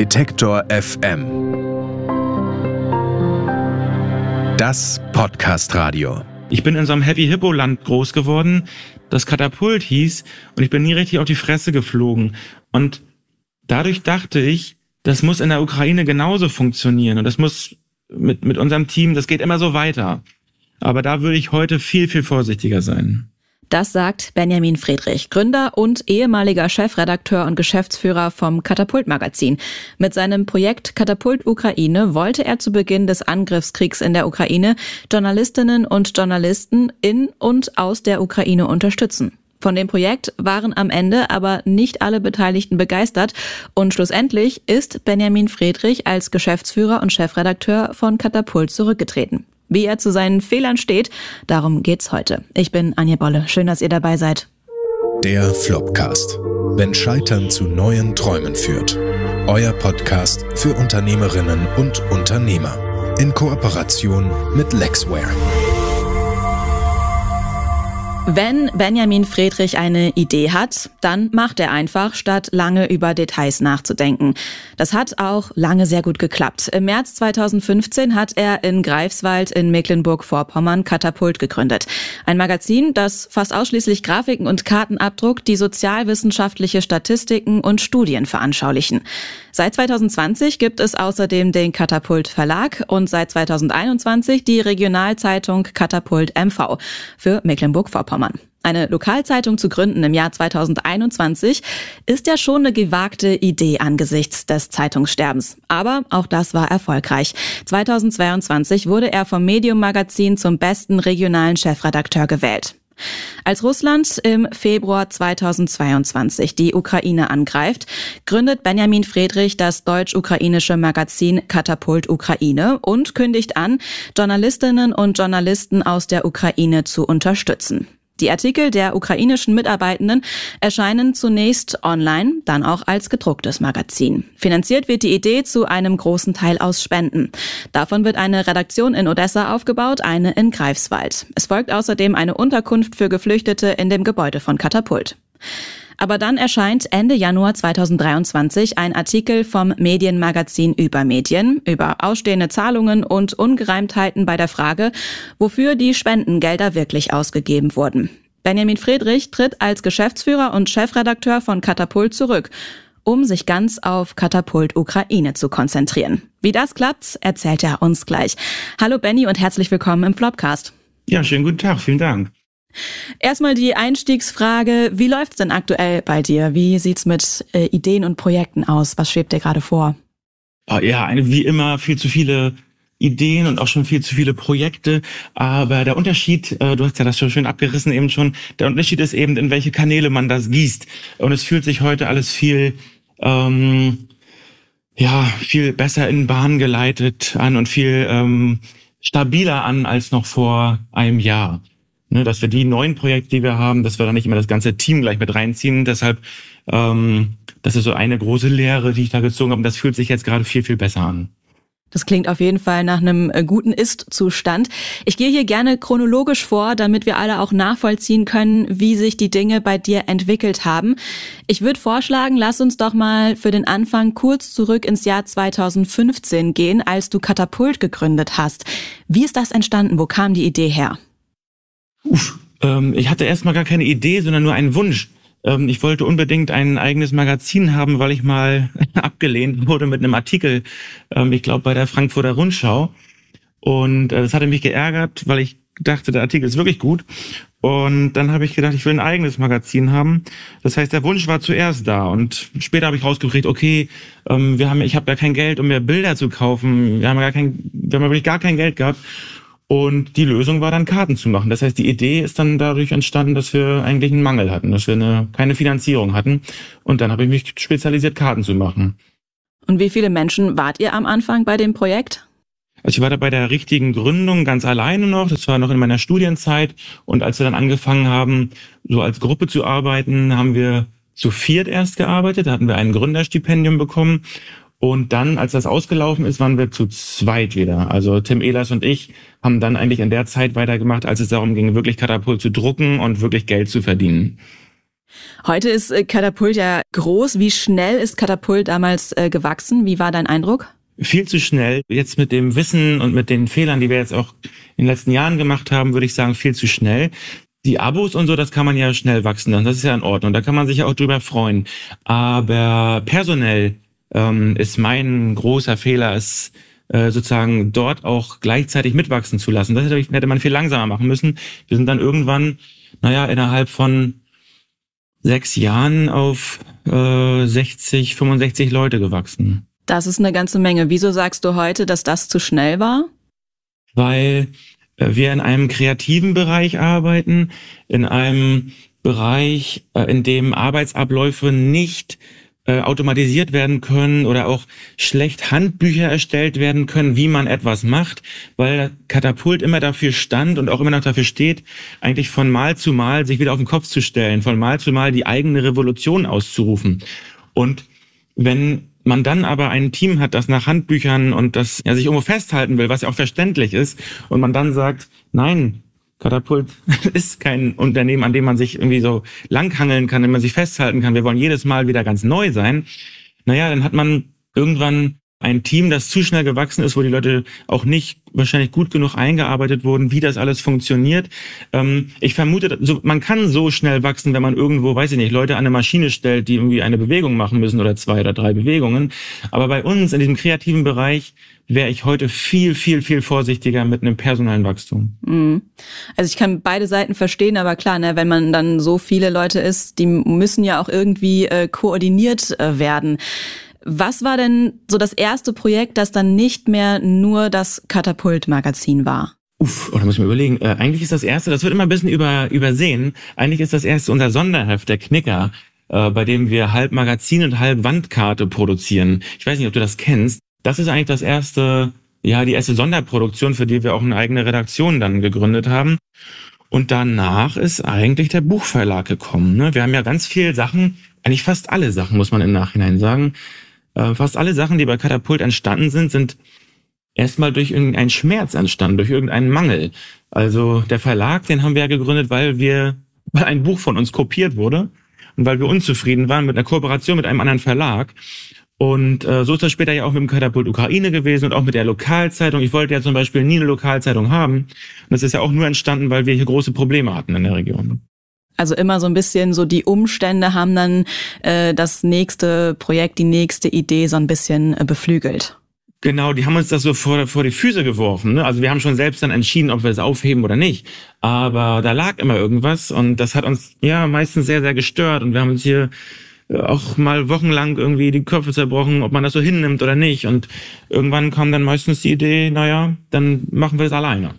Detektor FM. Das Podcast-Radio. Ich bin in so einem Happy-Hippo-Land groß geworden, das Katapult hieß, und ich bin nie richtig auf die Fresse geflogen. Und dadurch dachte ich, das muss in der Ukraine genauso funktionieren. Und das muss mit unserem Team, das geht immer so weiter. Aber da würde ich heute viel, viel vorsichtiger sein. Das sagt Benjamin Friedrich, Gründer und ehemaliger Chefredakteur und Geschäftsführer vom Katapult-Magazin. Mit seinem Projekt Katapult Ukraine wollte er zu Beginn des Angriffskriegs in der Ukraine Journalistinnen und Journalisten in und aus der Ukraine unterstützen. Von dem Projekt waren am Ende aber nicht alle Beteiligten begeistert und schlussendlich ist Benjamin Friedrich als Geschäftsführer und Chefredakteur von Katapult zurückgetreten. Wie er zu seinen Fehlern steht, darum geht's heute. Ich bin Anja Bolle. Schön, dass ihr dabei seid. Der Flopcast. Wenn Scheitern zu neuen Träumen führt. Euer Podcast für Unternehmerinnen und Unternehmer. In Kooperation mit Lexware. Wenn Benjamin Friedrich eine Idee hat, dann macht er einfach, statt lange über Details nachzudenken. Das hat auch lange sehr gut geklappt. Im März 2015 hat er in Greifswald in Mecklenburg-Vorpommern Katapult gegründet. Ein Magazin, das fast ausschließlich Grafiken und Karten abdruckt, die sozialwissenschaftliche Statistiken und Studien veranschaulichen. Seit 2020 gibt es außerdem den Katapult Verlag und seit 2021 die Regionalzeitung Katapult MV für Mecklenburg-Vorpommern. Eine Lokalzeitung zu gründen im Jahr 2021 ist ja schon eine gewagte Idee angesichts des Zeitungssterbens. Aber auch das war erfolgreich. 2022 wurde er vom Medium Magazin zum besten regionalen Chefredakteur gewählt. Als Russland im Februar 2022 die Ukraine angreift, gründet Benjamin Friedrich das deutsch-ukrainische Magazin Katapult Ukraine und kündigt an, Journalistinnen und Journalisten aus der Ukraine zu unterstützen. Die Artikel der ukrainischen Mitarbeitenden erscheinen zunächst online, dann auch als gedrucktes Magazin. Finanziert wird die Idee zu einem großen Teil aus Spenden. Davon wird eine Redaktion in Odessa aufgebaut, eine in Greifswald. Es folgt außerdem eine Unterkunft für Geflüchtete in dem Gebäude von Katapult. Aber dann erscheint Ende Januar 2023 ein Artikel vom Medienmagazin Übermedien über ausstehende Zahlungen und Ungereimtheiten bei der Frage, wofür die Spendengelder wirklich ausgegeben wurden. Benjamin Friedrich tritt als Geschäftsführer und Chefredakteur von Katapult zurück, um sich ganz auf Katapult Ukraine zu konzentrieren. Wie das klappt, erzählt er uns gleich. Hallo Benny und herzlich willkommen im Flopcast. Ja, schönen guten Tag, vielen Dank. Erstmal die Einstiegsfrage, wie läuft's denn aktuell bei dir? Wie sieht's mit Ideen und Projekten aus? Was schwebt dir gerade vor? Ja, wie immer viel zu viele Ideen und auch schon viel zu viele Projekte. Aber der Unterschied, du hast ja das schon schön abgerissen eben schon, der Unterschied ist eben, in welche Kanäle man das gießt. Und es fühlt sich heute alles viel besser in Bahn geleitet an und viel stabiler an als noch vor einem Jahr. Ne, dass wir die neuen Projekte, die wir haben, dass wir da nicht immer das ganze Team gleich mit reinziehen. Deshalb, das ist so eine große Lehre, die ich da gezogen habe. Und das fühlt sich jetzt gerade viel, viel besser an. Das klingt auf jeden Fall nach einem guten Ist-Zustand. Ich gehe hier gerne chronologisch vor, damit wir alle auch nachvollziehen können, wie sich die Dinge bei dir entwickelt haben. Ich würde vorschlagen, lass uns doch mal für den Anfang kurz zurück ins Jahr 2015 gehen, als du Katapult gegründet hast. Wie ist das entstanden? Wo kam die Idee her? Ich hatte erstmal gar keine Idee, sondern nur einen Wunsch. Ich wollte unbedingt ein eigenes Magazin haben, weil ich mal abgelehnt wurde mit einem Artikel, ich glaube bei der Frankfurter Rundschau. Und das hatte mich geärgert, weil ich dachte, der Artikel ist wirklich gut. Und dann habe ich gedacht, ich will ein eigenes Magazin haben. Das heißt, der Wunsch war zuerst da. Und später habe ich rausgekriegt, okay, ich habe ja kein Geld, um mir Bilder zu kaufen. Wir haben wirklich gar kein Geld gehabt. Und die Lösung war dann, Karten zu machen. Das heißt, die Idee ist dann dadurch entstanden, dass wir eigentlich einen Mangel hatten, dass wir keine Finanzierung hatten. Und dann habe ich mich spezialisiert, Karten zu machen. Und wie viele Menschen wart ihr am Anfang bei dem Projekt? Also ich war da bei der richtigen Gründung ganz alleine noch. Das war noch in meiner Studienzeit. Und als wir dann angefangen haben, so als Gruppe zu arbeiten, haben wir zu viert erst gearbeitet. Da hatten wir ein Gründerstipendium bekommen. Und dann, als das ausgelaufen ist, waren wir zu zweit wieder. Also Tim Ehlers und ich haben dann eigentlich in der Zeit weitergemacht, als es darum ging, wirklich Katapult zu drucken und wirklich Geld zu verdienen. Heute ist Katapult ja groß. Wie schnell ist Katapult damals gewachsen? Wie war dein Eindruck? Viel zu schnell. Jetzt mit dem Wissen und mit den Fehlern, die wir jetzt auch in den letzten Jahren gemacht haben, würde ich sagen, viel zu schnell. Die Abos und so, das kann man ja schnell wachsen lassen. Das ist ja in Ordnung. Da kann man sich ja auch drüber freuen. Aber personell ist mein großer Fehler, es sozusagen dort auch gleichzeitig mitwachsen zu lassen. Das hätte man viel langsamer machen müssen. Wir sind dann irgendwann, innerhalb von 6 Jahren auf 60, 65 Leute gewachsen. Das ist eine ganze Menge. Wieso sagst du heute, dass das zu schnell war? Weil wir in einem kreativen Bereich arbeiten, in einem Bereich, in dem Arbeitsabläufe nicht automatisiert werden können oder auch schlecht Handbücher erstellt werden können, wie man etwas macht, weil Katapult immer dafür stand und auch immer noch dafür steht, eigentlich von Mal zu Mal sich wieder auf den Kopf zu stellen, von Mal zu Mal die eigene Revolution auszurufen. Und wenn man dann aber ein Team hat, das nach Handbüchern und das sich irgendwo festhalten will, was ja auch verständlich ist, und man dann sagt, nein, Katapult ist kein Unternehmen, an dem man sich irgendwie so langhangeln kann, an dem man sich festhalten kann. Wir wollen jedes Mal wieder ganz neu sein. Dann hat man irgendwann ein Team, das zu schnell gewachsen ist, wo die Leute auch nicht wahrscheinlich gut genug eingearbeitet wurden, wie das alles funktioniert. Ich vermute, man kann so schnell wachsen, wenn man irgendwo, Leute an eine Maschine stellt, die irgendwie eine Bewegung machen müssen oder 2 oder 3 Bewegungen. Aber bei uns in diesem kreativen Bereich wäre ich heute viel, viel, viel vorsichtiger mit einem personellen Wachstum. Also ich kann beide Seiten verstehen, aber klar, wenn man dann so viele Leute ist, die müssen ja auch irgendwie koordiniert werden. Was war denn so das erste Projekt, das dann nicht mehr nur das Katapult-Magazin war? Da muss ich mir überlegen. Eigentlich ist das erste, das wird immer ein bisschen übersehen, eigentlich ist das erste unser Sonderheft, der Knicker, bei dem wir halb Magazin und halb Wandkarte produzieren. Ich weiß nicht, ob du das kennst. Das ist eigentlich das erste, die erste Sonderproduktion, für die wir auch eine eigene Redaktion dann gegründet haben. Und danach ist eigentlich der Buchverlag gekommen. Ne? Wir haben ja ganz viele Sachen, eigentlich fast alle Sachen, muss man im Nachhinein sagen. Fast alle Sachen, die bei Katapult entstanden sind erstmal durch irgendeinen Schmerz entstanden, durch irgendeinen Mangel. Also der Verlag, den haben wir ja gegründet, weil ein Buch von uns kopiert wurde und weil wir unzufrieden waren mit einer Kooperation mit einem anderen Verlag. Und so ist das später ja auch mit dem Katapult Ukraine gewesen und auch mit der Lokalzeitung. Ich wollte ja zum Beispiel nie eine Lokalzeitung haben. Und das ist ja auch nur entstanden, weil wir hier große Probleme hatten in der Region. Also immer so ein bisschen so die Umstände haben dann das nächste Projekt, die nächste Idee so ein bisschen beflügelt. Genau, die haben uns das so vor die Füße geworfen. Ne? Also wir haben schon selbst dann entschieden, ob wir es aufheben oder nicht. Aber da lag immer irgendwas und das hat uns meistens sehr, sehr gestört. Und wir haben uns hier auch mal wochenlang irgendwie die Köpfe zerbrochen, ob man das so hinnimmt oder nicht. Und irgendwann kam dann meistens die Idee, dann machen wir das alleine.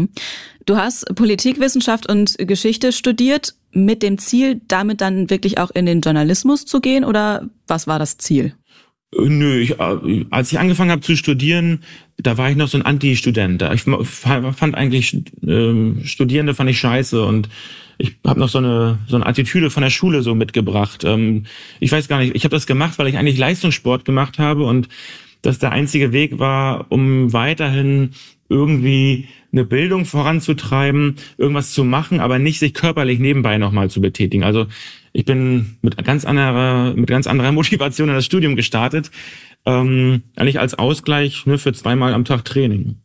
Du hast Politikwissenschaft und Geschichte studiert, mit dem Ziel, damit dann wirklich auch in den Journalismus zu gehen, oder was war das Ziel? Nö, als ich angefangen habe zu studieren, da war ich noch so ein Anti-Student. Ich fand eigentlich, Studierende fand ich scheiße und ich habe noch so eine Attitüde von der Schule so mitgebracht. Ich weiß gar nicht, ich habe das gemacht, weil ich eigentlich Leistungssport gemacht habe und das der einzige Weg war, um weiterhin irgendwie eine Bildung voranzutreiben, irgendwas zu machen, aber nicht sich körperlich nebenbei nochmal zu betätigen. Also ich bin mit ganz anderer Motivation in das Studium gestartet, eigentlich als Ausgleich für 2-mal am Tag Training.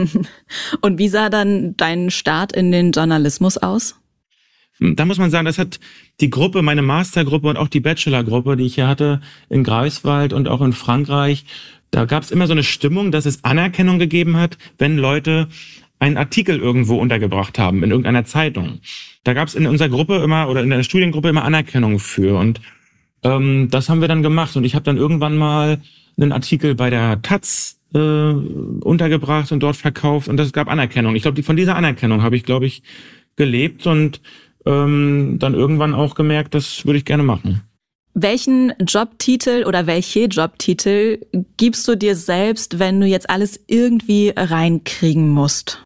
Und wie sah dann dein Start in den Journalismus aus? Da muss man sagen, das hat die Gruppe, meine Mastergruppe und auch die Bachelorgruppe, die ich hier hatte in Greifswald und auch in Frankreich, da gab es immer so eine Stimmung, dass es Anerkennung gegeben hat, wenn Leute einen Artikel irgendwo untergebracht haben, in irgendeiner Zeitung. Da gab es in unserer Gruppe immer, oder in der Studiengruppe immer Anerkennung für. Und das haben wir dann gemacht. Und ich habe dann irgendwann mal einen Artikel bei der Taz untergebracht und dort verkauft. Und das gab Anerkennung. Ich glaube, von dieser Anerkennung habe ich, gelebt und dann irgendwann auch gemerkt, das würde ich gerne machen. Welchen Jobtitel oder welche Jobtitel gibst du dir selbst, wenn du jetzt alles irgendwie reinkriegen musst?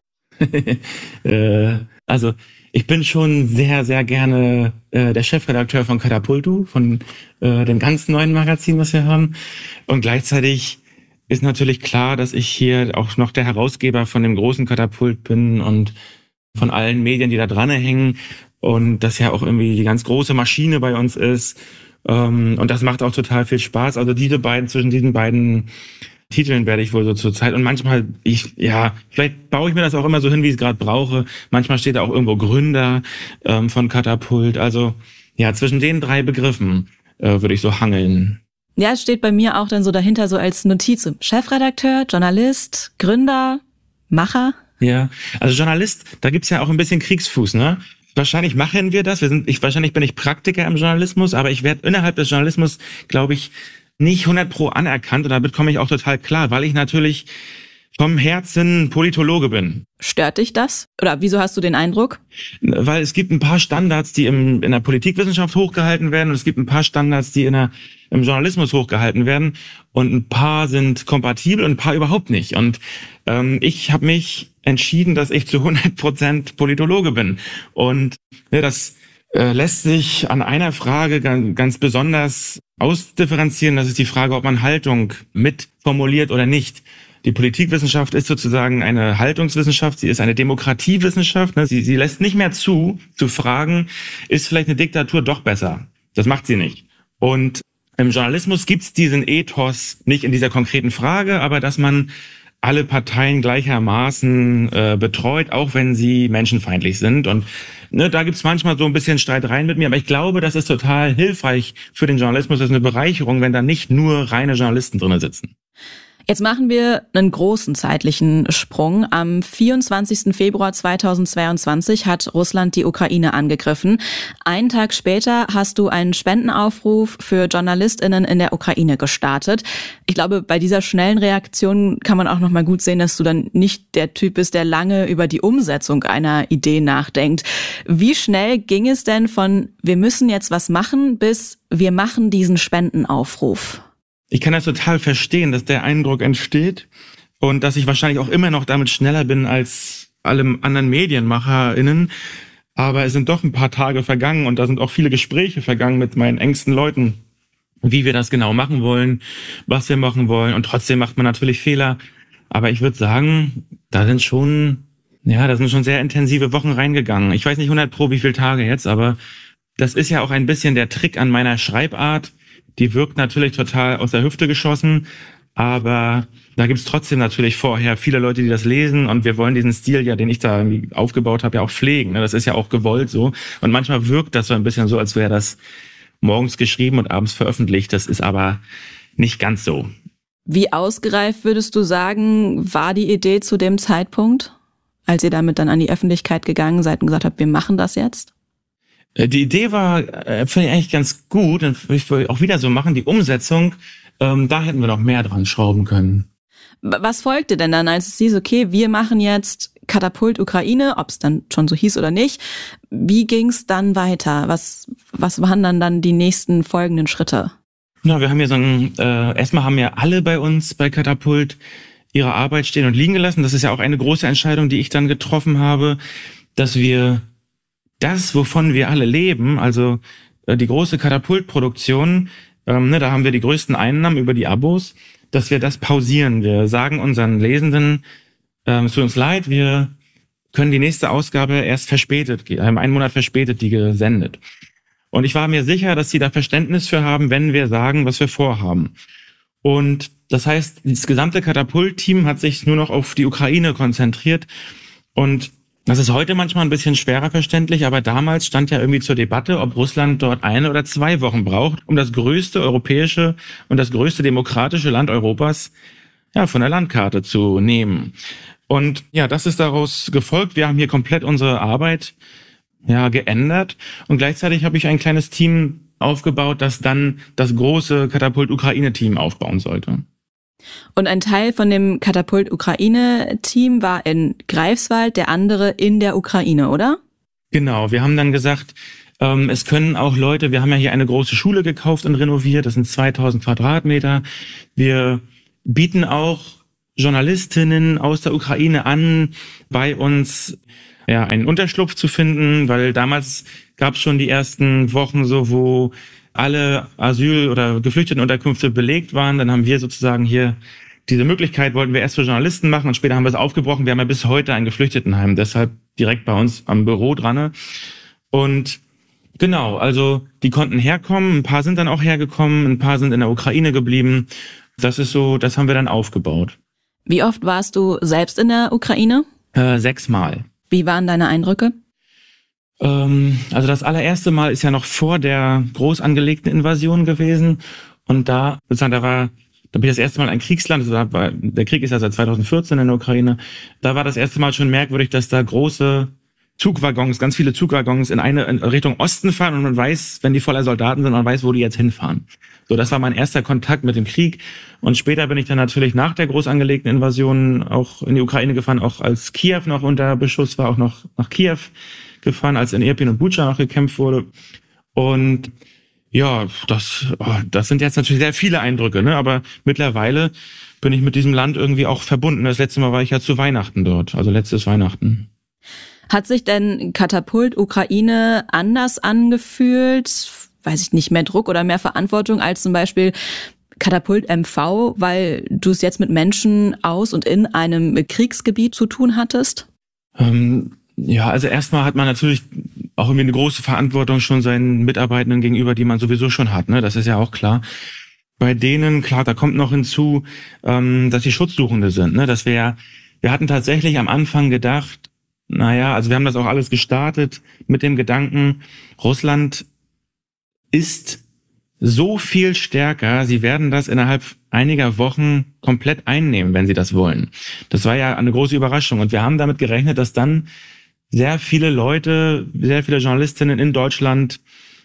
Also ich bin schon sehr, sehr gerne der Chefredakteur von Katapultu, von dem ganz neuen Magazin, was wir haben. Und gleichzeitig ist natürlich klar, dass ich hier auch noch der Herausgeber von dem großen Katapult bin und von allen Medien, die da dran hängen. und das ja auch irgendwie die ganz große Maschine bei uns ist. Und das macht auch total viel Spaß. Also zwischen diesen beiden Titeln werde ich wohl so zur Zeit. Und manchmal, vielleicht baue ich mir das auch immer so hin, wie ich es gerade brauche. Manchmal steht da auch irgendwo Gründer von Katapult. Also ja, zwischen den 3 Begriffen würde ich so hangeln. Ja, es steht bei mir auch dann so dahinter so als Notiz. Chefredakteur, Journalist, Gründer, Macher. Ja, also Journalist, da gibt's ja auch ein bisschen Kriegsfuß, ne? Wahrscheinlich machen wir das. Wahrscheinlich bin ich Praktiker im Journalismus, aber ich werde innerhalb des Journalismus, glaube ich, nicht 100% anerkannt. Und damit komme ich auch total klar, weil ich natürlich vom Herzen Politologe bin. Stört dich das? Oder wieso hast du den Eindruck? Weil es gibt ein paar Standards, die in der Politikwissenschaft hochgehalten werden, und es gibt ein paar Standards, die im Journalismus hochgehalten werden, und ein paar sind kompatibel und ein paar überhaupt nicht. Und ich habe mich entschieden, dass ich zu 100% Politologe bin. Und das lässt sich an einer Frage ganz besonders ausdifferenzieren. Das ist die Frage, ob man Haltung mitformuliert oder nicht. Die Politikwissenschaft ist sozusagen eine Haltungswissenschaft, sie ist eine Demokratiewissenschaft. Ne? Sie lässt nicht mehr zu fragen, ist vielleicht eine Diktatur doch besser? Das macht sie nicht. Und im Journalismus gibt's diesen Ethos nicht in dieser konkreten Frage, aber dass man alle Parteien gleichermaßen betreut, auch wenn sie menschenfeindlich sind. Und da gibt's manchmal so ein bisschen Streitereien mit mir, aber ich glaube, das ist total hilfreich für den Journalismus. Das ist eine Bereicherung, wenn da nicht nur reine Journalisten drin sitzen. Jetzt machen wir einen großen zeitlichen Sprung. Am 24. Februar 2022 hat Russland die Ukraine angegriffen. Einen Tag später hast du einen Spendenaufruf für JournalistInnen in der Ukraine gestartet. Ich glaube, bei dieser schnellen Reaktion kann man auch noch mal gut sehen, dass du dann nicht der Typ bist, der lange über die Umsetzung einer Idee nachdenkt. Wie schnell ging es denn von wir müssen jetzt was machen bis wir machen diesen Spendenaufruf? Ich kann das total verstehen, dass der Eindruck entsteht und dass ich wahrscheinlich auch immer noch damit schneller bin als alle anderen MedienmacherInnen. Aber es sind doch ein paar Tage vergangen und da sind auch viele Gespräche vergangen mit meinen engsten Leuten, wie wir das genau machen wollen, was wir machen wollen. Und trotzdem macht man natürlich Fehler. Aber ich würde sagen, da sind schon sehr intensive Wochen reingegangen. Ich weiß nicht 100% wie viele Tage jetzt, aber das ist ja auch ein bisschen der Trick an meiner Schreibart. Die wirkt natürlich total aus der Hüfte geschossen, aber da gibt's trotzdem natürlich vorher viele Leute, die das lesen, und wir wollen diesen Stil ja, den ich da irgendwie aufgebaut habe, ja auch pflegen. Das ist ja auch gewollt so, und manchmal wirkt das so ein bisschen so, als wäre das morgens geschrieben und abends veröffentlicht. Das ist aber nicht ganz so. Wie ausgereift würdest du sagen, war die Idee zu dem Zeitpunkt, als ihr damit dann an die Öffentlichkeit gegangen seid und gesagt habt, wir machen das jetzt? Die Idee war, finde ich eigentlich ganz gut, und ich will auch wieder so machen, die Umsetzung, da hätten wir noch mehr dran schrauben können. Was folgte denn dann, als es hieß, okay, wir machen jetzt Katapult Ukraine, ob es dann schon so hieß oder nicht? Wie ging es dann weiter? Was waren dann die nächsten folgenden Schritte? Na, wir haben ja erstmal haben ja alle bei uns bei Katapult ihre Arbeit stehen und liegen gelassen. Das ist ja auch eine große Entscheidung, die ich dann getroffen habe, dass wir das, wovon wir alle leben, also die große Katapultproduktion, da haben wir die größten Einnahmen über die Abos, dass wir das pausieren. Wir sagen unseren Lesenden, es tut uns leid, wir können die nächste Ausgabe erst verspätet, haben einen Monat verspätet die gesendet. Und ich war mir sicher, dass sie da Verständnis für haben, wenn wir sagen, was wir vorhaben. Und das heißt, das gesamte Katapult-Team hat sich nur noch auf die Ukraine konzentriert, und das ist heute manchmal ein bisschen schwerer verständlich, aber damals stand ja irgendwie zur Debatte, ob Russland dort 1 oder 2 Wochen braucht, um das größte europäische und das größte demokratische Land Europas von der Landkarte zu nehmen. Und ja, das ist daraus gefolgt. Wir haben hier komplett unsere Arbeit geändert, und gleichzeitig habe ich ein kleines Team aufgebaut, das dann das große Katapult-Ukraine-Team aufbauen sollte. Und ein Teil von dem Katapult-Ukraine-Team war in Greifswald, der andere in der Ukraine, oder? Genau, wir haben dann gesagt, es können auch Leute, wir haben ja hier eine große Schule gekauft und renoviert, das sind 2000 Quadratmeter. Wir bieten auch Journalistinnen aus der Ukraine an, bei uns einen Unterschlupf zu finden, weil damals gab es schon die ersten Wochen so, wo alle Asyl- oder Geflüchtetenunterkünfte belegt waren. Dann haben wir sozusagen hier diese Möglichkeit, wollten wir erst für Journalisten machen, und später haben wir es aufgebrochen. Wir haben ja bis heute ein Geflüchtetenheim, deshalb direkt bei uns am Büro dran. Und genau, also die konnten herkommen, ein paar sind dann auch hergekommen, ein paar sind in der Ukraine geblieben. Das ist so, das haben wir dann aufgebaut. Wie oft warst du selbst in der Ukraine? 6 Mal. Wie waren deine Eindrücke? Also das allererste Mal ist ja noch vor der groß angelegten Invasion gewesen. Und da bin ich das erste Mal ein Kriegsland. Also der Krieg ist ja seit 2014 in der Ukraine. Da war das erste Mal schon merkwürdig, dass da große Zugwaggons, ganz viele Zugwaggons in Richtung Osten fahren und man weiß, wenn die voller Soldaten sind, man weiß, wo die jetzt hinfahren. So, das war mein erster Kontakt mit dem Krieg. Und später bin ich dann natürlich nach der groß angelegten Invasion auch in die Ukraine gefahren, auch als Kiew noch unter Beschuss war, auch noch nach Kiew gefahren, als in Irpin und Bucha noch gekämpft wurde. Und ja, das sind jetzt natürlich sehr viele Eindrücke, ne? Aber mittlerweile bin ich mit diesem Land irgendwie auch verbunden. Das letzte Mal war ich ja zu Weihnachten dort, also letztes Weihnachten. Hat sich denn Katapult Ukraine anders angefühlt? Weiß ich nicht, mehr Druck oder mehr Verantwortung als zum Beispiel Katapult MV, weil du es jetzt mit Menschen aus und in einem Kriegsgebiet zu tun hattest? Ja, also erstmal hat man natürlich auch irgendwie eine große Verantwortung schon seinen Mitarbeitenden gegenüber, die man sowieso schon hat, ne? Das ist ja auch klar. Bei denen, klar, da kommt noch hinzu, dass sie Schutzsuchende sind, ne? Wir hatten tatsächlich am Anfang gedacht, also wir haben das auch alles gestartet mit dem Gedanken, Russland ist so viel stärker, sie werden das innerhalb einiger Wochen komplett einnehmen, wenn sie das wollen. Das war ja eine große Überraschung und wir haben damit gerechnet, dass dann sehr viele Leute, sehr viele Journalistinnen in Deutschland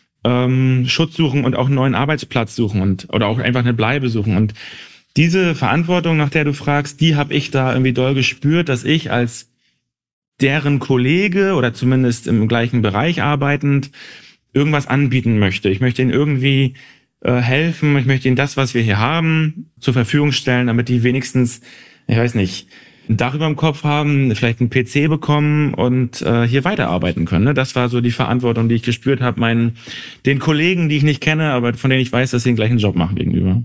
Schutz suchen und auch einen neuen Arbeitsplatz suchen oder auch einfach eine Bleibe suchen. Und diese Verantwortung, nach der du fragst, die habe ich da irgendwie doll gespürt, dass ich als deren Kollege oder zumindest im gleichen Bereich arbeitend irgendwas anbieten möchte. Ich möchte ihnen irgendwie helfen, ich möchte ihnen das, was wir hier haben, zur Verfügung stellen, damit die wenigstens, ich weiß nicht, ein Dach über dem Kopf haben, vielleicht einen PC bekommen und hier weiterarbeiten können. Ne? Das war so die Verantwortung, die ich gespürt habe, den Kollegen, die ich nicht kenne, aber von denen ich weiß, dass sie den gleichen Job machen gegenüber.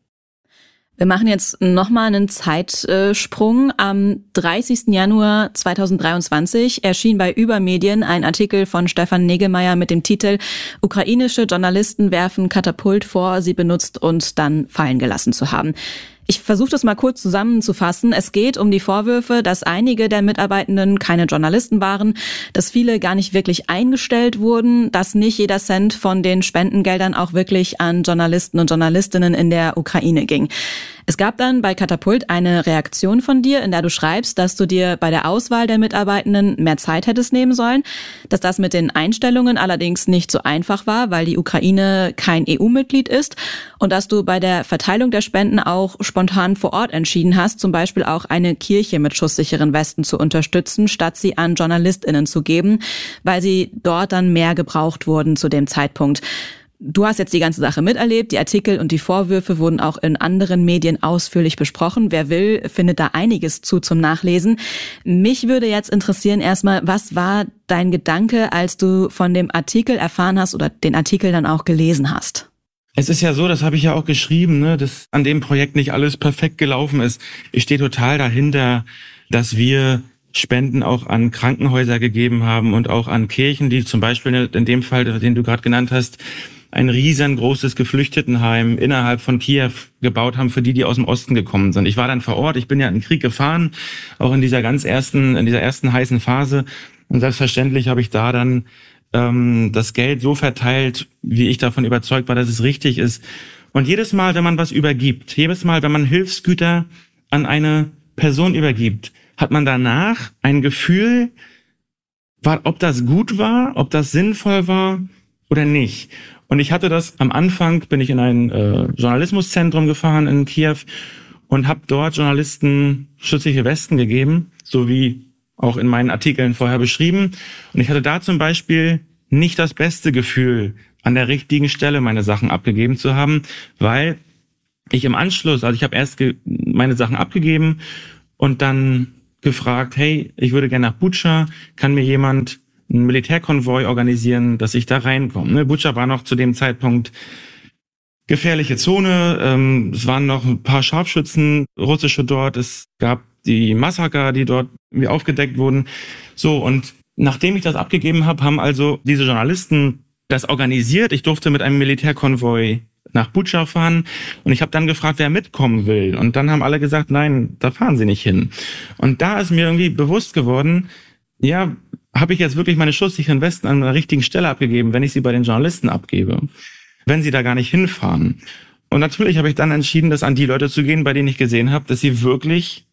Wir machen jetzt nochmal einen Zeitsprung. Am 30. Januar 2023 erschien bei Übermedien ein Artikel von Stefan Negemeyer mit dem Titel „Ukrainische Journalisten werfen Katapult vor, sie benutzt und dann fallen gelassen zu haben“. Ich versuche das mal kurz zusammenzufassen. Es geht um die Vorwürfe, dass einige der Mitarbeitenden keine Journalisten waren, dass viele gar nicht wirklich eingestellt wurden, dass nicht jeder Cent von den Spendengeldern auch wirklich an Journalisten und Journalistinnen in der Ukraine ging. Es gab dann bei Katapult eine Reaktion von dir, in der du schreibst, dass du dir bei der Auswahl der Mitarbeitenden mehr Zeit hättest nehmen sollen, dass das mit den Einstellungen allerdings nicht so einfach war, weil die Ukraine kein EU-Mitglied ist und dass du bei der Verteilung der Spenden auch spontan vor Ort entschieden hast, zum Beispiel auch eine Kirche mit schusssicheren Westen zu unterstützen, statt sie an JournalistInnen zu geben, weil sie dort dann mehr gebraucht wurden zu dem Zeitpunkt. Du hast jetzt die ganze Sache miterlebt, die Artikel und die Vorwürfe wurden auch in anderen Medien ausführlich besprochen. Wer will, findet da einiges zum Nachlesen. Mich würde jetzt interessieren erstmal, was war dein Gedanke, als du von dem Artikel erfahren hast oder den Artikel dann auch gelesen hast? Es ist ja so, das habe ich ja auch geschrieben, ne, dass an dem Projekt nicht alles perfekt gelaufen ist. Ich stehe total dahinter, dass wir Spenden auch an Krankenhäuser gegeben haben und auch an Kirchen, die zum Beispiel in dem Fall, den du gerade genannt hast, ein riesengroßes Geflüchtetenheim innerhalb von Kiew gebaut haben für die aus dem Osten gekommen sind. Ich war dann vor Ort, ich bin ja in den Krieg gefahren, auch in dieser ersten heißen Phase. Und selbstverständlich habe ich da dann das Geld so verteilt, wie ich davon überzeugt war, dass es richtig ist. Und jedes Mal, wenn man was übergibt, jedes Mal, wenn man Hilfsgüter an eine Person übergibt, hat man danach ein Gefühl, ob das gut war, ob das sinnvoll war oder nicht. Und ich hatte das am Anfang, bin ich in ein Journalismuszentrum gefahren in Kiew und habe dort Journalisten schützliche Westen gegeben, so wie auch in meinen Artikeln vorher beschrieben. Und ich hatte da zum Beispiel nicht das beste Gefühl, an der richtigen Stelle meine Sachen abgegeben zu haben, weil ich im Anschluss, also ich habe erst meine Sachen abgegeben und dann gefragt, hey, ich würde gerne nach Bucha, kann mir jemand einen Militärkonvoi organisieren, dass ich da reinkomme. Ne? Bucha war noch zu dem Zeitpunkt gefährliche Zone. Es waren noch ein paar Scharfschützen, russische dort. Es gab die Massaker, die dort aufgedeckt wurden. So, und nachdem ich das abgegeben habe, haben also diese Journalisten das organisiert. Ich durfte mit einem Militärkonvoi nach Butscha fahren und ich habe dann gefragt, wer mitkommen will. Und dann haben alle gesagt, nein, da fahren sie nicht hin. Und da ist mir irgendwie bewusst geworden, ja, habe ich jetzt wirklich meine schusssicheren Westen an der richtigen Stelle abgegeben, wenn ich sie bei den Journalisten abgebe, wenn sie da gar nicht hinfahren. Und natürlich habe ich dann entschieden, das an die Leute zu gehen, bei denen ich gesehen habe, dass sie wirklich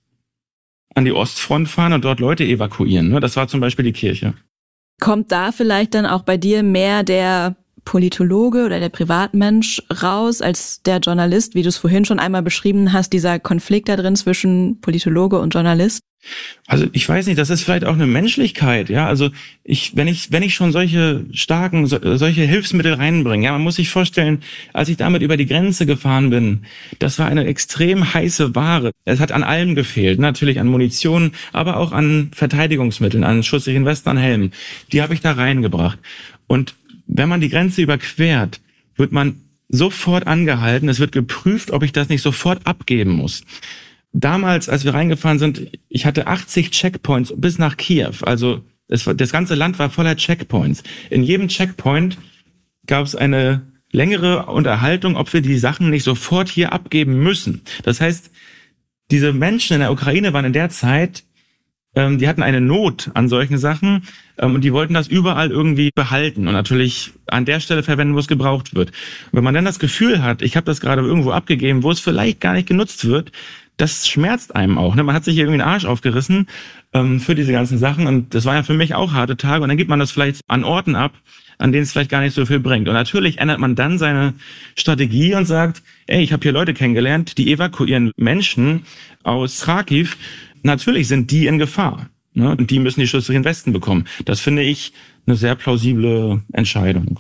an die Ostfront fahren und dort Leute evakuieren. Das war zum Beispiel die Kirche. Kommt da vielleicht dann auch bei dir mehr der Politologe oder der Privatmensch raus als der Journalist, wie du es vorhin schon einmal beschrieben hast, dieser Konflikt da drin zwischen Politologe und Journalist? Also ich weiß nicht, das ist vielleicht auch eine Menschlichkeit, ja. Also wenn ich schon solche Hilfsmittel reinbringe, ja, man muss sich vorstellen, als ich damit über die Grenze gefahren bin, das war eine extrem heiße Ware. Es hat an allem gefehlt, natürlich an Munition, aber auch an Verteidigungsmitteln, an schusssicheren Westen, an Helmen. Die habe ich da reingebracht. Und wenn man die Grenze überquert, wird man sofort angehalten. Es wird geprüft, ob ich das nicht sofort abgeben muss. Damals, als wir reingefahren sind, ich hatte 80 Checkpoints bis nach Kiew. Also das ganze Land war voller Checkpoints. In jedem Checkpoint gab es eine längere Unterhaltung, ob wir die Sachen nicht sofort hier abgeben müssen. Das heißt, diese Menschen in der Ukraine waren in der Zeit, die hatten eine Not an solchen Sachen und die wollten das überall irgendwie behalten und natürlich an der Stelle verwenden, wo es gebraucht wird. Und wenn man dann das Gefühl hat, ich habe das gerade irgendwo abgegeben, wo es vielleicht gar nicht genutzt wird, das schmerzt einem auch. Ne? Man hat sich irgendwie den Arsch aufgerissen für diese ganzen Sachen und das waren ja für mich auch harte Tage und dann gibt man das vielleicht an Orten ab, an denen es vielleicht gar nicht so viel bringt. Und natürlich ändert man dann seine Strategie und sagt, ey, ich habe hier Leute kennengelernt, die evakuieren Menschen aus Kharkiv. Natürlich sind die in Gefahr, ne? Und die müssen die schusssicheren Westen bekommen. Das finde ich eine sehr plausible Entscheidung.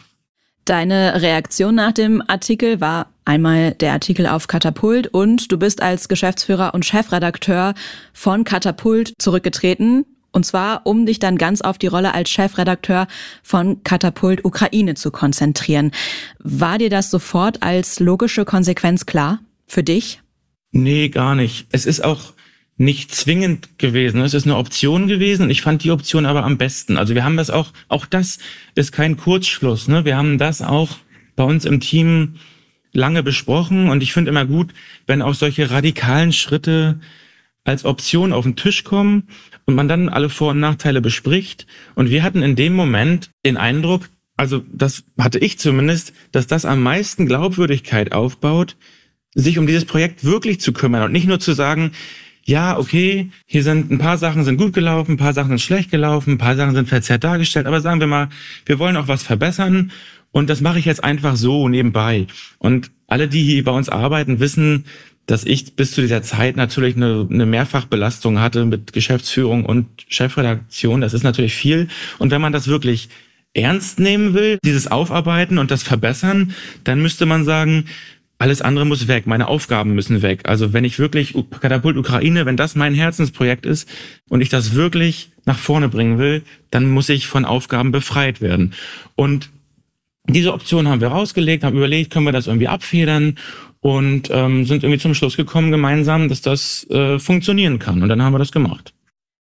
Deine Reaktion nach dem Artikel war einmal der Artikel auf Katapult und du bist als Geschäftsführer und Chefredakteur von Katapult zurückgetreten. Und zwar, um dich dann ganz auf die Rolle als Chefredakteur von Katapult Ukraine zu konzentrieren. War dir das sofort als logische Konsequenz klar für dich? Nee, gar nicht. Es ist auch nicht zwingend gewesen. Es ist eine Option gewesen und ich fand die Option aber am besten. Also wir haben das auch das ist kein Kurzschluss, ne? Wir haben das auch bei uns im Team lange besprochen und ich finde immer gut, wenn auch solche radikalen Schritte als Option auf den Tisch kommen und man dann alle Vor- und Nachteile bespricht. Und wir hatten in dem Moment den Eindruck, also das hatte ich zumindest, dass das am meisten Glaubwürdigkeit aufbaut, sich um dieses Projekt wirklich zu kümmern und nicht nur zu sagen, ja, okay, hier sind ein paar Sachen sind gut gelaufen, ein paar Sachen sind schlecht gelaufen, ein paar Sachen sind verzerrt dargestellt, aber sagen wir mal, wir wollen auch was verbessern und das mache ich jetzt einfach so nebenbei. Und alle, die hier bei uns arbeiten, wissen, dass ich bis zu dieser Zeit natürlich eine Mehrfachbelastung hatte mit Geschäftsführung und Chefredaktion. Das ist natürlich viel. Und wenn man das wirklich ernst nehmen will, dieses Aufarbeiten und das Verbessern, dann müsste man sagen, alles andere muss weg, meine Aufgaben müssen weg. Also wenn ich wirklich Katapult Ukraine, wenn das mein Herzensprojekt ist und ich das wirklich nach vorne bringen will, dann muss ich von Aufgaben befreit werden. Und diese Option haben wir rausgelegt, haben überlegt, können wir das irgendwie abfedern und sind irgendwie zum Schluss gekommen gemeinsam, dass das funktionieren kann. Und dann haben wir das gemacht.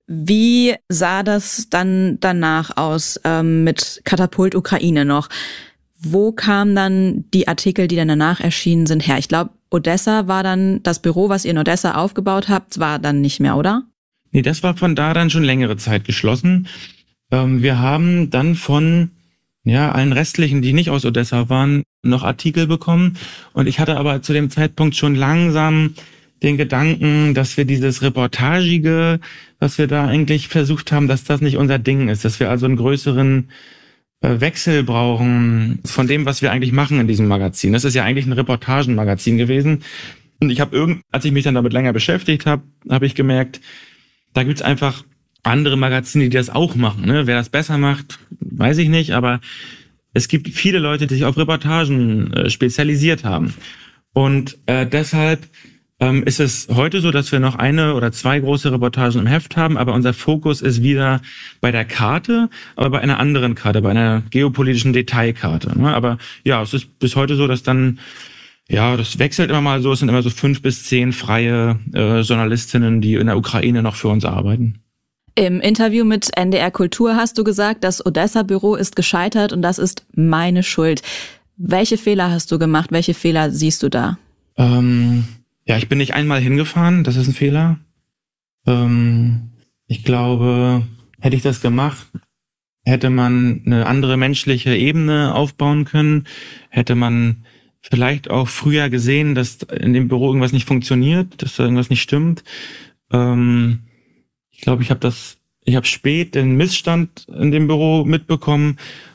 Wie sah das dann danach aus mit Katapult Ukraine noch? Wo kamen dann die Artikel, die dann danach erschienen sind, her? Ich glaube, Odessa war dann das Büro, was ihr in Odessa aufgebaut habt, war dann nicht mehr, oder? Nee, das war von da dann schon längere Zeit geschlossen. Wir haben dann von allen restlichen, die nicht aus Odessa waren, noch Artikel bekommen. Und ich hatte aber zu dem Zeitpunkt schon langsam den Gedanken, dass wir dieses Reportagige, was wir da eigentlich versucht haben, dass das nicht unser Ding ist, dass wir also einen größeren Wechsel brauchen von dem, was wir eigentlich machen in diesem Magazin. Das ist ja eigentlich ein Reportagenmagazin gewesen. Und ich habe als ich mich dann damit länger beschäftigt habe, habe ich gemerkt, da gibt's einfach andere Magazine, die das auch machen. Ne? Wer das besser macht, weiß ich nicht, aber es gibt viele Leute, die sich auf Reportagen spezialisiert haben. Und deshalb ist es heute so, dass wir noch 1 oder 2 große Reportagen im Heft haben, aber unser Fokus ist wieder bei der Karte, aber bei einer anderen Karte, bei einer geopolitischen Detailkarte. Aber ja, es ist bis heute so, dass dann, das wechselt immer mal so, es sind immer so 5 bis 10 freie Journalistinnen, die in der Ukraine noch für uns arbeiten. Im Interview mit NDR Kultur hast du gesagt, das Odessa-Büro ist gescheitert und das ist meine Schuld. Welche Fehler hast du gemacht? Welche Fehler siehst du da? Ich bin nicht einmal hingefahren, das ist ein Fehler. Ich glaube, hätte ich das gemacht, hätte man eine andere menschliche Ebene aufbauen können, hätte man vielleicht auch früher gesehen, dass in dem Büro irgendwas nicht funktioniert, dass da irgendwas nicht stimmt. Ich glaube, ich habe spät den Missstand in dem Büro mitbekommen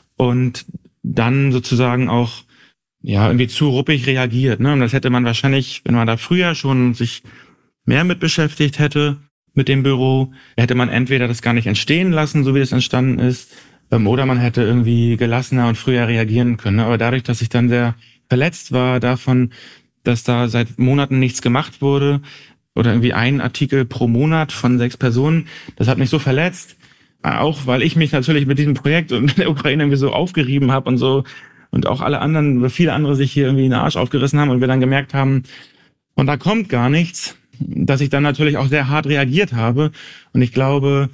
und dann sozusagen auch irgendwie zu ruppig reagiert. Ne? Und das hätte man wahrscheinlich, wenn man da früher schon sich mehr mit beschäftigt hätte, mit dem Büro, hätte man entweder das gar nicht entstehen lassen, so wie es entstanden ist, oder man hätte irgendwie gelassener und früher reagieren können. Aber dadurch, dass ich dann sehr verletzt war davon, dass da seit Monaten nichts gemacht wurde oder irgendwie ein Artikel pro Monat von 6 Personen, das hat mich so verletzt, auch weil ich mich natürlich mit diesem Projekt und der Ukraine irgendwie so aufgerieben habe und so und auch viele andere sich hier irgendwie in den Arsch aufgerissen haben und wir dann gemerkt haben, und da kommt gar nichts, dass ich dann natürlich auch sehr hart reagiert habe. Und ich glaube,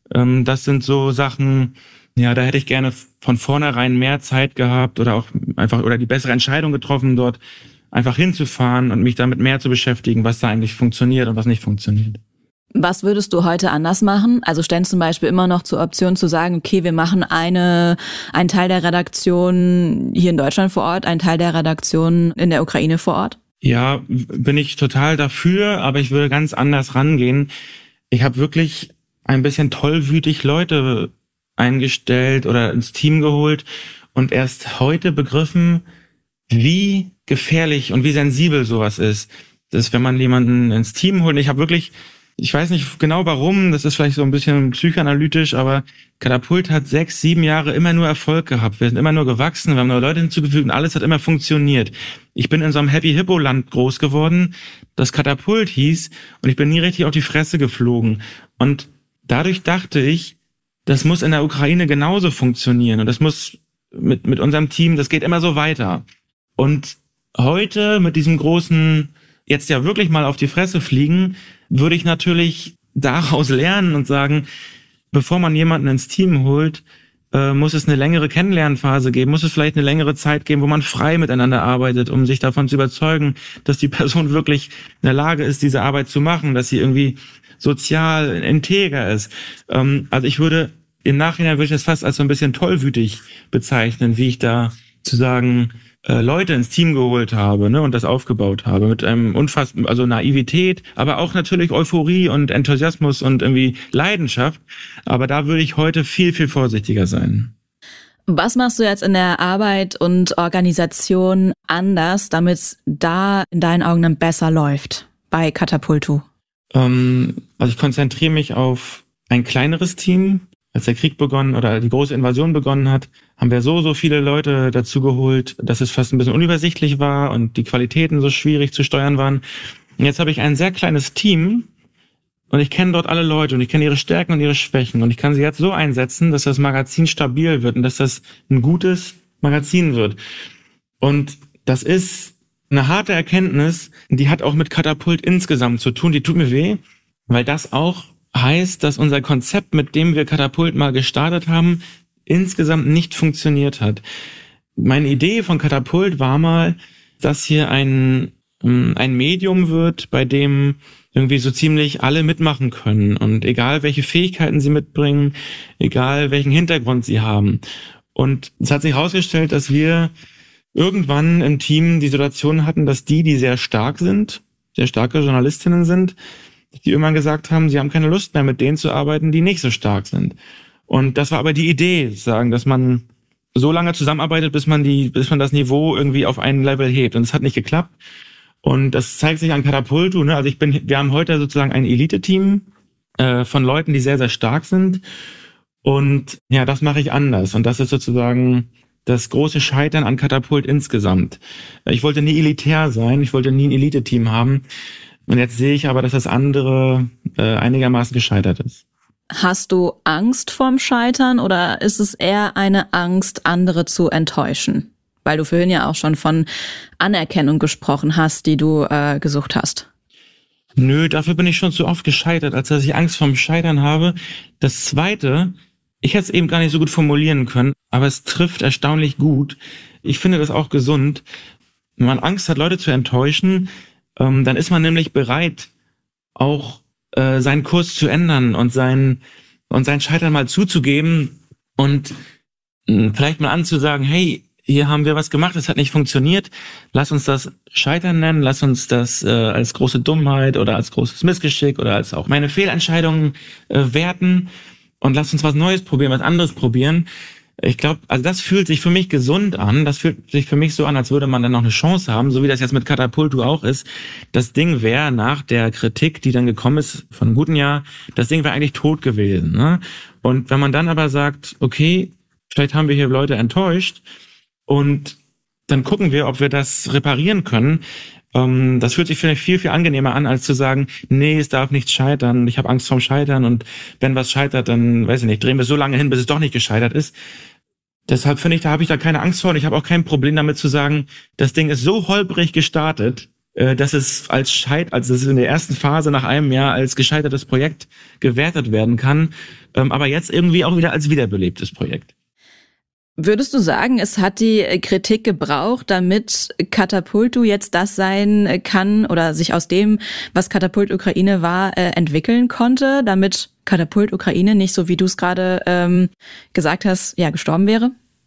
das sind so Sachen, da hätte ich gerne von vornherein mehr Zeit gehabt oder die bessere Entscheidung getroffen, dort einfach hinzufahren und mich damit mehr zu beschäftigen, was da eigentlich funktioniert und was nicht funktioniert. Was würdest du heute anders machen? Also stellen zum Beispiel immer noch zur Option zu sagen, okay, wir machen einen Teil der Redaktion hier in Deutschland vor Ort, einen Teil der Redaktion in der Ukraine vor Ort? Ja, bin ich total dafür, aber ich würde ganz anders rangehen. Ich habe wirklich ein bisschen tollwütig Leute eingestellt oder ins Team geholt und erst heute begriffen, wie gefährlich und wie sensibel sowas ist. Das ist, wenn man jemanden ins Team holt. Ich weiß nicht genau warum, das ist vielleicht so ein bisschen psychoanalytisch, aber Katapult hat 6, 7 Jahre immer nur Erfolg gehabt. Wir sind immer nur gewachsen, wir haben neue Leute hinzugefügt und alles hat immer funktioniert. Ich bin in so einem Happy-Hippo-Land groß geworden, das Katapult hieß, und ich bin nie richtig auf die Fresse geflogen. Und dadurch dachte ich, das muss in der Ukraine genauso funktionieren und das muss mit unserem Team, das geht immer so weiter. Und heute mit diesem großen, jetzt ja wirklich mal auf die Fresse fliegen, würde ich natürlich daraus lernen und sagen, bevor man jemanden ins Team holt, muss es eine längere Kennenlernphase geben, muss es vielleicht eine längere Zeit geben, wo man frei miteinander arbeitet, um sich davon zu überzeugen, dass die Person wirklich in der Lage ist, diese Arbeit zu machen, dass sie irgendwie sozial integer ist. Also im Nachhinein würde ich das fast als so ein bisschen tollwütig bezeichnen, wie ich da zu sagen Leute ins Team geholt habe, ne, und das aufgebaut habe mit einem also Naivität, aber auch natürlich Euphorie und Enthusiasmus und irgendwie Leidenschaft. Aber da würde ich heute viel, viel vorsichtiger sein. Was machst du jetzt in der Arbeit und Organisation anders, damit es da in deinen Augen dann besser läuft bei Katapult-2? Also ich konzentriere mich auf ein kleineres Team. Als der Krieg begonnen oder die große Invasion begonnen hat, haben wir so viele Leute dazu geholt, dass es fast ein bisschen unübersichtlich war und die Qualitäten so schwierig zu steuern waren. Und jetzt habe ich ein sehr kleines Team und ich kenne dort alle Leute und ich kenne ihre Stärken und ihre Schwächen und ich kann sie jetzt so einsetzen, dass das Magazin stabil wird und dass das ein gutes Magazin wird. Und das ist eine harte Erkenntnis, die hat auch mit Katapult insgesamt zu tun, die tut mir weh, weil das auch heißt, dass unser Konzept, mit dem wir Katapult mal gestartet haben, insgesamt nicht funktioniert hat. Meine Idee von Katapult war mal, dass hier ein Medium wird, bei dem irgendwie so ziemlich alle mitmachen können und egal welche Fähigkeiten sie mitbringen, egal welchen Hintergrund sie haben. Und es hat sich herausgestellt, dass wir irgendwann im Team die Situation hatten, dass die sehr stark sind, sehr starke Journalistinnen sind, die irgendwann gesagt haben, sie haben keine Lust mehr, mit denen zu arbeiten, die nicht so stark sind. Und das war aber die Idee, sagen, dass man so lange zusammenarbeitet, bis man das Niveau irgendwie auf ein Level hebt. Und es hat nicht geklappt. Und das zeigt sich an Katapult-2, ne? Also wir haben heute sozusagen ein Elite-Team von Leuten, die sehr, sehr stark sind. Und ja, das mache ich anders. Und das ist sozusagen das große Scheitern an Katapult insgesamt. Ich wollte nie elitär sein, ich wollte nie ein Elite-Team haben. Und jetzt sehe ich aber, dass das andere einigermaßen gescheitert ist. Hast du Angst vorm Scheitern oder ist es eher eine Angst, andere zu enttäuschen? Weil du vorhin ja auch schon von Anerkennung gesprochen hast, die du gesucht hast. Nö, dafür bin ich schon zu oft gescheitert, als dass ich Angst vorm Scheitern habe. Das Zweite, ich hätte es eben gar nicht so gut formulieren können, aber es trifft erstaunlich gut. Ich finde das auch gesund. Wenn man Angst hat, Leute zu enttäuschen, dann ist man nämlich bereit, auch seinen Kurs zu ändern und sein Scheitern mal zuzugeben und vielleicht mal anzusagen, hey, hier haben wir was gemacht, das hat nicht funktioniert, lass uns das Scheitern nennen, lass uns das als große Dummheit oder als großes Missgeschick oder als auch meine Fehlentscheidungen werten und lass uns was Neues probieren, was anderes probieren. Ich glaube, also das fühlt sich für mich gesund an, das fühlt sich für mich so an, als würde man dann noch eine Chance haben, so wie das jetzt mit Katapultu auch ist. Das Ding wäre nach der Kritik, die dann gekommen ist von einem guten Jahr, das Ding wäre eigentlich tot gewesen, ne? Und wenn man dann aber sagt, okay, vielleicht haben wir hier Leute enttäuscht, und dann gucken wir, ob wir das reparieren können. Das fühlt sich vielleicht viel, viel angenehmer an, als zu sagen, nee, es darf nichts scheitern, ich habe Angst vorm Scheitern und wenn was scheitert, dann, weiß ich nicht, drehen wir so lange hin, bis es doch nicht gescheitert ist. Deshalb finde ich, da habe ich da keine Angst vor und ich habe auch kein Problem damit zu sagen, das Ding ist so holprig gestartet, dass es als in der ersten Phase nach einem Jahr als gescheitertes Projekt gewertet werden kann, aber jetzt irgendwie auch wieder als wiederbelebtes Projekt. Würdest du sagen, es hat die Kritik gebraucht, damit Katapultu jetzt das sein kann oder sich aus dem, was Katapult Ukraine war, entwickeln konnte, damit Katapult Ukraine nicht, so wie du es gerade gesagt hast, ja, gestorben wäre?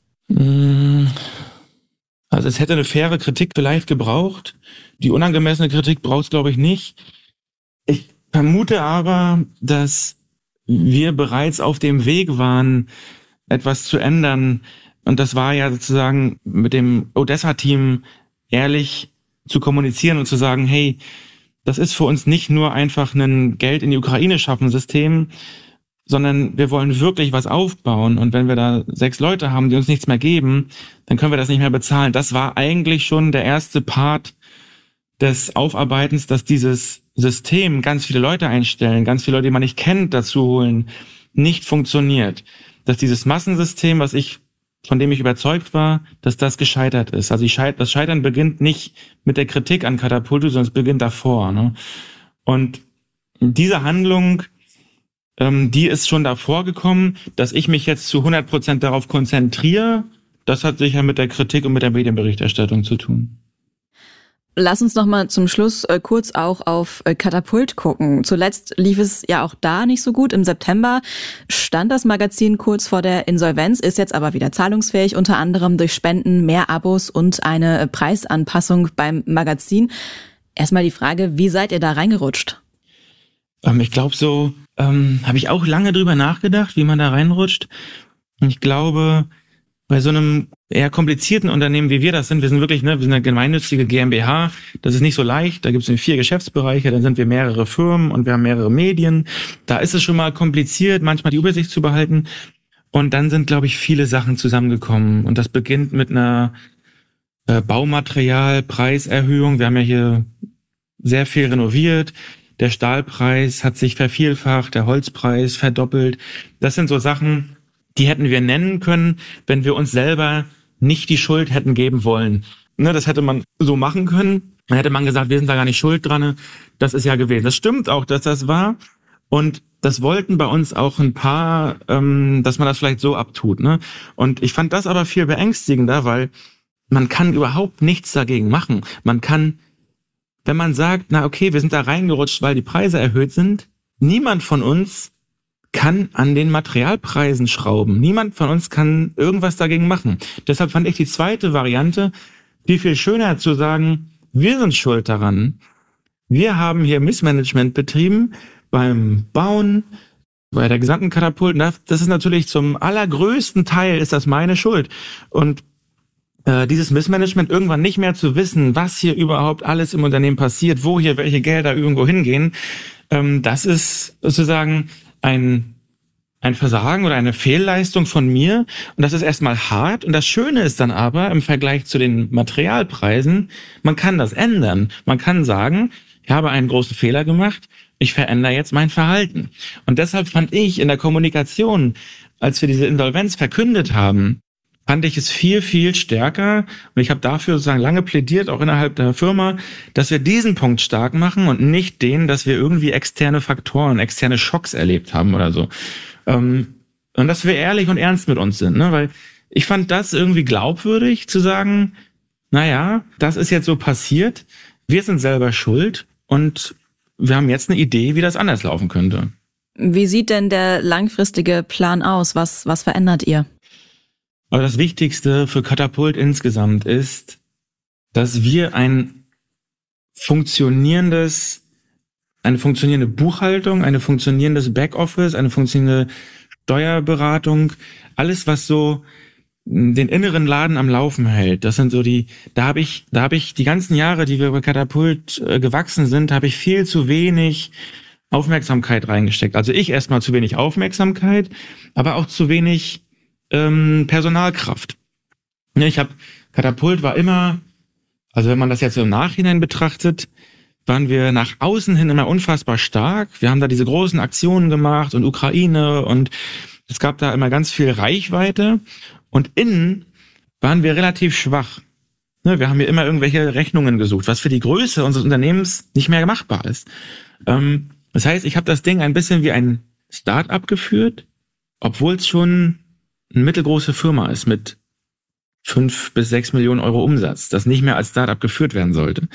Also es hätte eine faire Kritik vielleicht gebraucht. Die unangemessene Kritik braucht es, glaube ich, nicht. Ich vermute aber, dass wir bereits auf dem Weg waren, etwas zu ändern. Und das war ja sozusagen mit dem Odessa-Team ehrlich zu kommunizieren und zu sagen, hey, das ist für uns nicht nur einfach ein Geld in die Ukraine schaffen System, sondern wir wollen wirklich was aufbauen. Und wenn wir da 6 Leute haben, die uns nichts mehr geben, dann können wir das nicht mehr bezahlen. Das war eigentlich schon der erste Part des Aufarbeitens, dass dieses System ganz viele Leute einstellen, ganz viele Leute, die man nicht kennt, dazu holen, nicht funktioniert. Dass dieses Massensystem, von dem ich überzeugt war, dass das gescheitert ist. Also das Scheitern beginnt nicht mit der Kritik an Katapultu, sondern es beginnt davor. Ne? Und diese Handlung, die ist schon davor gekommen, dass ich mich jetzt zu 100% darauf konzentriere. Das hat sicher mit der Kritik und mit der Medienberichterstattung zu tun. Lass uns noch mal zum Schluss kurz auch auf Katapult gucken. Zuletzt lief es ja auch da nicht so gut. Im September stand das Magazin kurz vor der Insolvenz, ist jetzt aber wieder zahlungsfähig, unter anderem durch Spenden, mehr Abos und eine Preisanpassung beim Magazin. Erstmal die Frage, wie seid ihr da reingerutscht? Ich glaube, so habe ich auch lange drüber nachgedacht, wie man da reinrutscht. Und ich glaube, bei so einem eher komplizierten Unternehmen, wie wir das sind, wir sind wirklich, wir sind eine gemeinnützige GmbH, das ist nicht so leicht, da gibt es 4 Geschäftsbereiche, dann sind wir mehrere Firmen und wir haben mehrere Medien, da ist es schon mal kompliziert, manchmal die Übersicht zu behalten und dann sind, glaube ich, viele Sachen zusammengekommen und das beginnt mit einer Baumaterialpreiserhöhung, wir haben ja hier sehr viel renoviert, der Stahlpreis hat sich vervielfacht, der Holzpreis verdoppelt, das sind so Sachen, die hätten wir nennen können, wenn wir uns selber nicht die Schuld hätten geben wollen. Das hätte man so machen können. Dann hätte man gesagt, wir sind da gar nicht schuld dran. Das ist ja gewesen. Das stimmt auch, dass das war. Und das wollten bei uns auch ein paar, dass man das vielleicht so abtut. Und ich fand das aber viel beängstigender, weil man kann überhaupt nichts dagegen machen. Man kann, wenn man sagt, na okay, wir sind da reingerutscht, weil die Preise erhöht sind, niemand von uns kann an den Materialpreisen schrauben. Niemand von uns kann irgendwas dagegen machen. Deshalb fand ich die zweite Variante viel schöner zu sagen, wir sind schuld daran. Wir haben hier Missmanagement betrieben beim Bauen, bei der gesamten Katapult. Das ist natürlich zum allergrößten Teil ist das meine Schuld. Und dieses Missmanagement, irgendwann nicht mehr zu wissen, was hier überhaupt alles im Unternehmen passiert, wo hier welche Gelder irgendwo hingehen, das ist sozusagen ein Versagen oder eine Fehlleistung von mir. Und das ist erstmal hart. Und das Schöne ist dann aber im Vergleich zu den Materialpreisen, man kann das ändern. Man kann sagen, ich habe einen großen Fehler gemacht, ich verändere jetzt mein Verhalten. Und deshalb fand ich in der Kommunikation, als wir diese Insolvenz verkündet haben, fand ich es viel, viel stärker. Und ich habe dafür sozusagen lange plädiert, auch innerhalb der Firma, dass wir diesen Punkt stark machen und nicht den, dass wir irgendwie externe Faktoren, externe Schocks erlebt haben oder so. Und dass wir ehrlich und ernst mit uns sind, ne? Weil ich fand das irgendwie glaubwürdig zu sagen, naja, das ist jetzt so passiert, wir sind selber schuld und wir haben jetzt eine Idee, wie das anders laufen könnte. Wie sieht denn der langfristige Plan aus? Was verändert ihr? Aber das Wichtigste für Katapult insgesamt ist, dass wir eine funktionierende Buchhaltung, ein funktionierendes Backoffice, eine funktionierende Steuerberatung, alles, was so den inneren Laden am Laufen hält. Das sind so da habe ich die ganzen Jahre, die wir bei Katapult gewachsen sind, habe ich viel zu wenig Aufmerksamkeit reingesteckt. Also ich erstmal zu wenig Aufmerksamkeit, aber auch zu wenig Personalkraft. Katapult war immer, also wenn man das jetzt so im Nachhinein betrachtet, waren wir nach außen hin immer unfassbar stark. Wir haben da diese großen Aktionen gemacht und Ukraine und es gab da immer ganz viel Reichweite. Und innen waren wir relativ schwach. Wir haben hier immer irgendwelche Rechnungen gesucht, was für die Größe unseres Unternehmens nicht mehr machbar ist. Das heißt, ich habe das Ding ein bisschen wie ein Start-up geführt, obwohl es schon eine mittelgroße Firma ist mit 5 bis 6 Millionen Euro Umsatz, das nicht mehr als Start-up geführt werden sollte.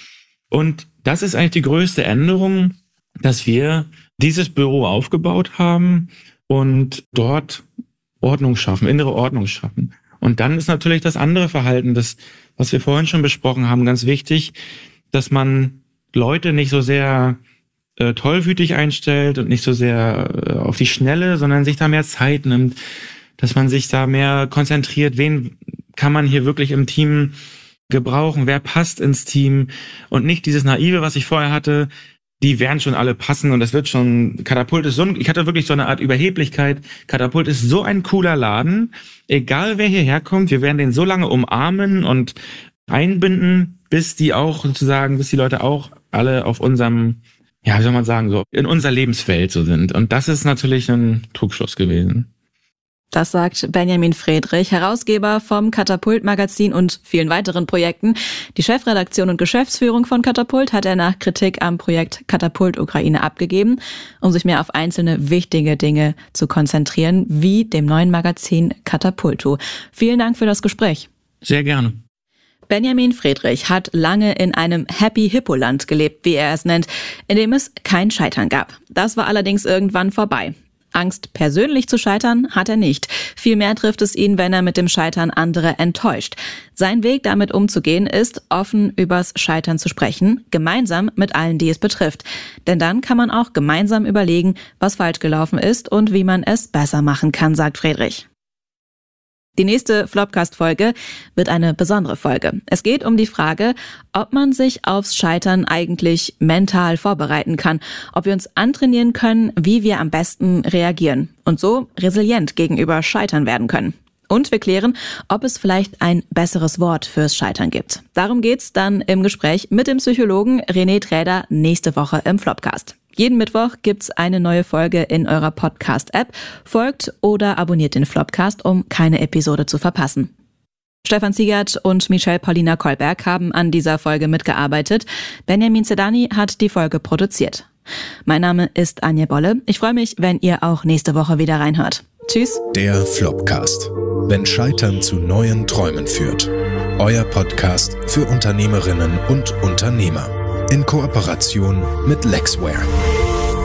Und das ist eigentlich die größte Änderung, dass wir dieses Büro aufgebaut haben und dort Ordnung schaffen, innere Ordnung schaffen. Und dann ist natürlich das andere Verhalten, das, was wir vorhin schon besprochen haben, ganz wichtig, dass man Leute nicht so sehr tollwütig einstellt und nicht so sehr auf die Schnelle, sondern sich da mehr Zeit nimmt, dass man sich da mehr konzentriert, wen kann man hier wirklich im Team gebrauchen, wer passt ins Team und nicht dieses Naive, was ich vorher hatte, die werden schon alle passen und das wird schon, Katapult ist ich hatte wirklich so eine Art Überheblichkeit, Katapult ist so ein cooler Laden, egal wer hierher kommt, wir werden den so lange umarmen und einbinden, bis die Leute auch alle auf unserem, ja, wie soll man sagen, so in unser Lebensfeld so sind. Und das ist natürlich ein Trugschluss gewesen. Das sagt Benjamin Friedrich, Herausgeber vom Katapult-Magazin und vielen weiteren Projekten. Die Chefredaktion und Geschäftsführung von Katapult hat er nach Kritik am Projekt Katapult Ukraine abgegeben, um sich mehr auf einzelne wichtige Dinge zu konzentrieren, wie dem neuen Magazin Katapultu. Vielen Dank für das Gespräch. Sehr gerne. Benjamin Friedrich hat lange in einem Happy-Hippo-Land gelebt, wie er es nennt, in dem es kein Scheitern gab. Das war allerdings irgendwann vorbei. Angst, persönlich zu scheitern, hat er nicht. Vielmehr trifft es ihn, wenn er mit dem Scheitern andere enttäuscht. Sein Weg, damit umzugehen, ist, offen übers Scheitern zu sprechen, gemeinsam mit allen, die es betrifft. Denn dann kann man auch gemeinsam überlegen, was falsch gelaufen ist und wie man es besser machen kann, sagt Friedrich. Die nächste Flopcast-Folge wird eine besondere Folge. Es geht um die Frage, ob man sich aufs Scheitern eigentlich mental vorbereiten kann, ob wir uns antrainieren können, wie wir am besten reagieren und so resilient gegenüber Scheitern werden können. Und wir klären, ob es vielleicht ein besseres Wort fürs Scheitern gibt. Darum geht's dann im Gespräch mit dem Psychologen René Träder nächste Woche im Flopcast. Jeden Mittwoch gibt's eine neue Folge in eurer Podcast-App. Folgt oder abonniert den Flopcast, um keine Episode zu verpassen. Stefan Ziegert und Michelle Paulina Kolberg haben an dieser Folge mitgearbeitet. Benjamin Zedani hat die Folge produziert. Mein Name ist Anja Bolle. Ich freue mich, wenn ihr auch nächste Woche wieder reinhört. Tschüss. Der Flopcast. Wenn Scheitern zu neuen Träumen führt. Euer Podcast für Unternehmerinnen und Unternehmer. In Kooperation mit Lexware.